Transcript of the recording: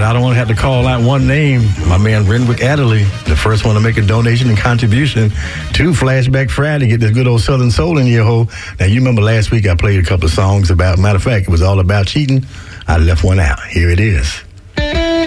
I don't want to have to call out one name. My man Renwick Adderley, the first one to make a donation and contribution to Flashback Friday, get this good old Southern Soul in your hole. Now, you remember last week I played a couple of songs about, matter of fact, it was all about cheating. I left one out. Here it is.